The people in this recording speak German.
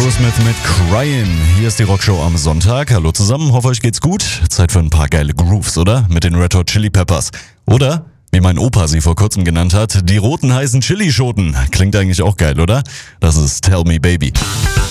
Aerosmith mit Cryin'. Hier ist die Rockshow am Sonntag. Hallo zusammen, hoffe euch geht's gut. Zeit für ein paar geile Grooves, oder? Mit den Red Hot Chili Peppers. Oder, wie mein Opa sie vor kurzem genannt hat, die roten heißen Chilischoten. Klingt eigentlich auch geil, oder? Das ist Tell Me Baby.